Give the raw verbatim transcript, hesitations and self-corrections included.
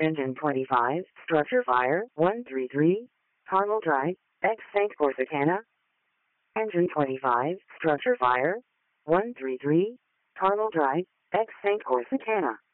Engine twenty-five, structure fire, one three three, Carmel Drive, X Saint Corsicana. Engine twenty-five, structure fire, one three three, Carmel Drive, X Saint Corsicana.